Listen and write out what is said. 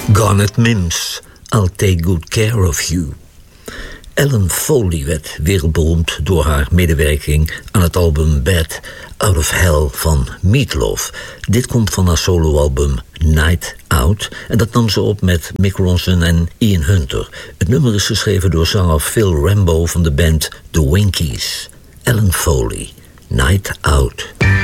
Garnet Mims, I'll Take Good Care of You. Ellen Foley werd wereldberoemd door haar medewerking aan het album Bad Out of Hell van Meatloaf. Dit komt van haar soloalbum Night Out en dat nam ze op met Mick Ronson en Ian Hunter. Het nummer is geschreven door zanger Phil Rambo van de band The Winkies. Ellen Foley, Night Out.